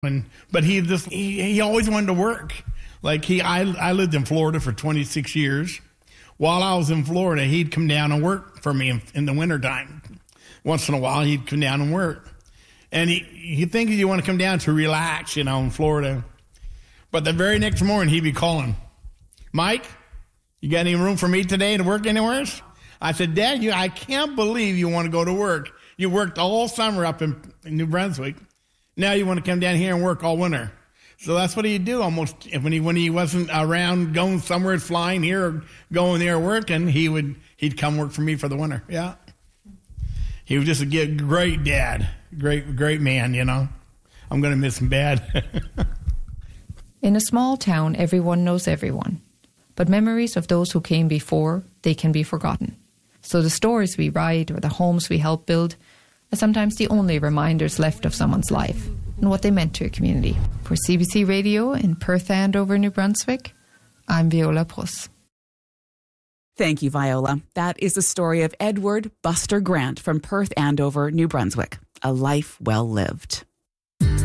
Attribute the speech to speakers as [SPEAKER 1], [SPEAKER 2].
[SPEAKER 1] But he always wanted to work. Like I lived in Florida for 26 years. While I was in Florida, he'd come down and work for me in the wintertime. Once in a while, he'd come down and work. And he thinks you want to come down to relax, in Florida. But the very next morning, he'd be calling, Mike, you got any room for me today to work anywhere? I said, Dad, I can't believe you want to go to work. You worked all summer up in New Brunswick. Now you want to come down here and work all winter. So that's what he'd do almost when he wasn't around going somewhere, flying here or going there working. He'd come work for me for the winter. Yeah, he was just a great dad, great man. I'm gonna miss him bad.
[SPEAKER 2] In a small town, everyone knows everyone, but memories of those who came before, they can be forgotten. So the stories we write or the homes we help build are sometimes the only reminders left of someone's life and what they meant to a community. For CBC Radio in Perth, Andover, New Brunswick, I'm Viola Pruss.
[SPEAKER 3] Thank you, Viola. That is the story of Edward Buster Grant from Perth, Andover, New Brunswick. A life well lived.